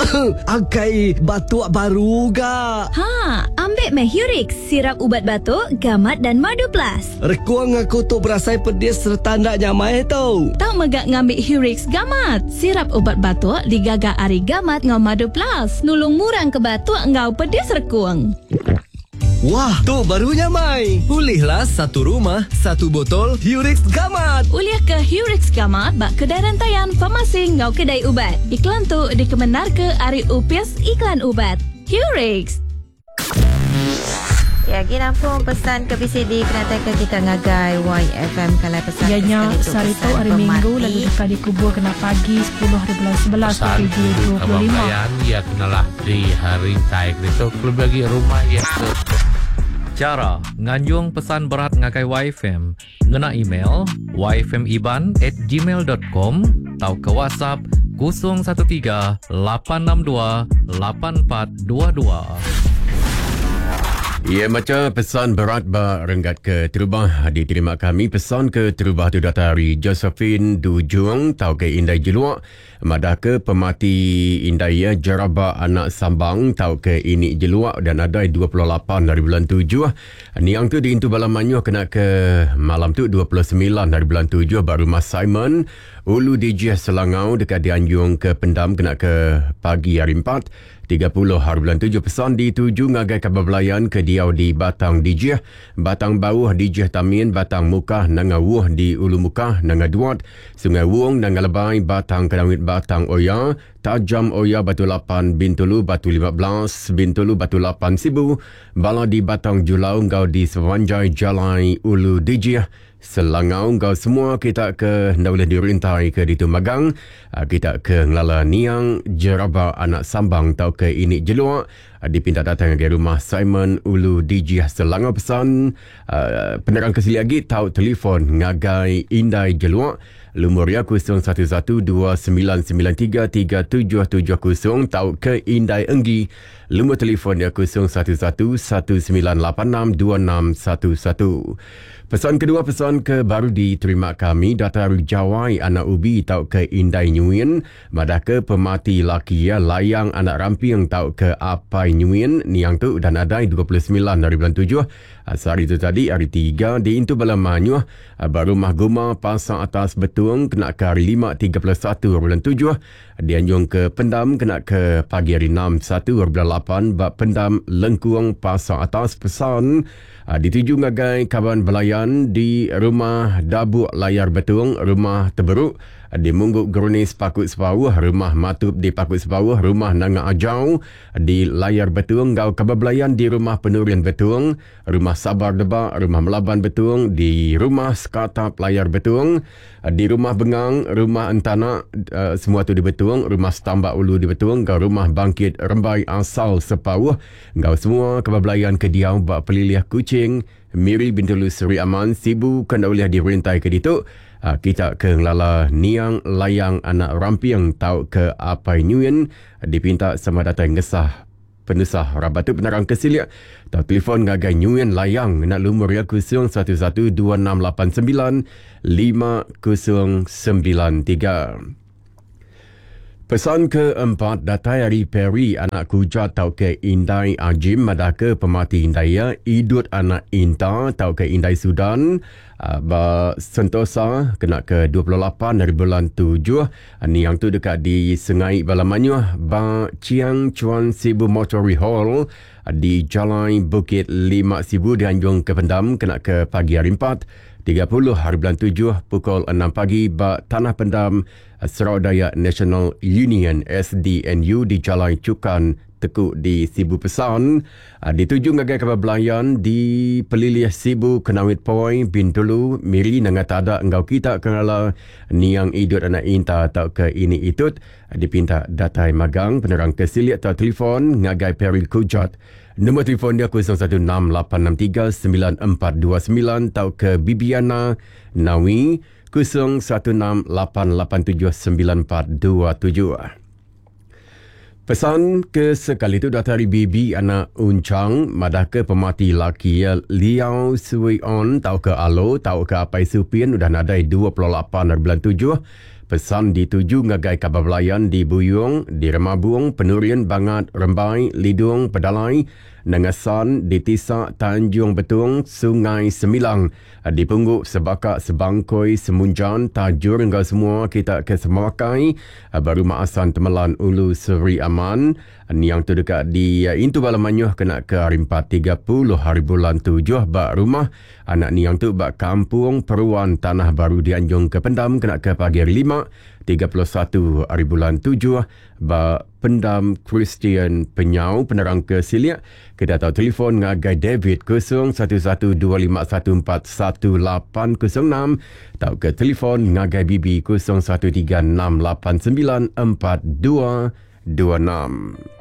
Angkai batuk baru ga. Ambil Hurix, sirap ubat batuk, gamat dan madu plus. Rekuang aku tu berasai pedis serta ndak nyamai tau. Tak megak ngambil Hurix gamat. Sirap ubat batuk digagak ari gamat ngau madu plus. Nulung murang ke batuk ngau pedis rekuang. Wah, tu barunya Mai. Pulihlah satu rumah, satu botol Hurix Gamat. Uliah ke Hurix Gamat bak kedai rantaian farmasi ngau kedai ubat. Iklan tu dikemenar ke Ari Upias Iklan Ubat. Hurix. Ya, kita pun pesan ke PCD kenatan kita ngagai YFM kalau pesan. Ianya sari tu hari Minggu lalu dekat dikubur kena pagi 10 hari bulan 11 pesan ke 25. Ya kenalah di hari taik itu perlu bagi rumah ya. Cara nganjung pesan berat ngakai YFM ngena email yfmiban@gmail.com atau ke WhatsApp 013 862 8422. Ya, macam pesan berat renggat ke terubah diterima kami. Pesan ke terubah tu datari Josephine Dujung tau ke Indai Jeluak. Madah ke pemati Indai ya Jaraba anak Sambang tau ke Ini Jeluak dan ada 28 dari bulan 7. Niang tu di Intu Balamanyuh kena ke malam tu 29 dari bulan 7 baru Mas Simon. Ulu DJ Selangau dekat Dianjung ke Pendam kena ke pagi hari 4. 30 hari bulan 7 pesan di 7 ngagai kabar belayan ke Diau di Batang DJ, Batang Bawah DJ Tamin, Batang Mukah Nanga Wuh di Ulu Mukah Nanga Duat, Sungai Wung Nanga Lebai, Batang Kedawit Batang Oya, Tajam Oya Batu 8 Bintulu Batu 15 Bintulu Batu 8 Sibu, Bala di Batang Julau Ngau di Sewanjai Jalai Ulu DJ Selangau kau semua kita ke nak boleh dirintai ke ditu Magang, kita ke Ngelala Niang Jeraba anak Sambang tau ke Ini Jeluak, dipinta datang ke rumah Simon Ulu DJ Selangau pesan penerang kesili lagi tau telefon ngagai Indai Jeluak Lumuria 011299337770 tau ke Indai Enggi. Lumur telefon dia 0111986261. Pesan kedua, pesan ke baru diterima kami Dataru Jawai anak ubi tau ke Indai Nyuin. Madah ke pemati laki ya layang anak ramping tau ke Apai Nyuin niang tu dan ada 29 dari bulan 7. Hari itu tadi hari 3 di Intu Balamanyuh baru Mahguma Pasang Atas Betung kena ke hari 5 31 bulan 7. Dianjung ke Pendam kena ke pagi hari 6 1 bulan 8 bab Pendam Lengkuang Pasang Atas pesan dituju ngagai kawan belayan di rumah Dabuk Layar Betung, rumah Teberuk di Mungguk Gerunis Pakut Sepawuh, rumah Matup di Pakut Sepawuh, rumah Nanga Ajau di Layar Betung, gau kabar belayan di rumah Penurian Betung, rumah Sabar Debak, rumah Melaban Betung, di rumah Sekatap Layar Betung, di rumah Bengang, rumah Entana, semua tu di Betung, rumah Setambak Ulu di Betung, gau rumah Bangkit Rembai Asal Sepawuh, gau semua kabar belayan ke Diau bak peliliah kucing, Miri Bintulu Seri Aman, Sibu kena boleh dirintai ke ditu. Kita ke Ngelala Niang Layang anak Rampiang tau ke Apai Nyuin dipinta sama datang ngesah penusah rabatu penerang kesiliak tau telefon ngagai Nyuin Layang nak lumur ya 0112895093. Pesan keempat, datai hari Peri anak kuja tau ke Indai Ajim madah ke pemati Indaya Idut anak Inta tau ke Indai Sudan Sentosa kena ke 28 dari bulan 7 ni yang tu dekat di Sengai Balamanyuh Chiang Chuan Sibu Motori Hall di Jalan Bukit 5 Sibu Dianjung ke Pendam kena ke pagi hari 4 30 hari bulan 7 pukul 6 pagi Tanah Pendam Sarawak National Union SDNU di Jalan Cukan Tekuk di Sibu Pesan. Dituju ngagai kabar belayan di Pelilih Sibu Kenawit Point Bintulu Miri nangatada engkau kita kenala niang idut anak inta atau ke ini itut dipinta datai magang penerang kesiliak atau telefon ngagai Peril Kujat. Nombor telefon dia 0168639429 atau ke Bibiana Nawi 0168879427. Pesan ke sekali itu datari Bibi anak Uncang madah ke pemati laki Liao Sui On tau ke Alo tau ke Apai Supin udah nadai 28 dari bulan 7. Pesan dituju ngagai kabar belayan di Buyung, di Remabung, Penurian, Bangat, Rembai, Lidung, Pedalai, Nangasan, di Tisak, Tanjung Betung, Sungai Semilang, di Pungguk, Sebakak, Sebangkoi, Semunjan, Tajur hingga semua kita ke Semakai, baru Maasan, Temelan, Ulu, Seri Aman, yang tu dekat di Intu Balamanyuh kena ke hari 4.30 hari bulan 7 bak rumah. Anak ni yang tu bak Kampung Peruan Tanah Baru di Anjung ke Pendam kena ke pagi hari 5.31 hari bulan 7 bak Pendam Kristian Penyau Penerang ke Siliak. Kita tahu telefon ngagai David 0125141806, tahu ke telefon ngagai Bibi 0136894226.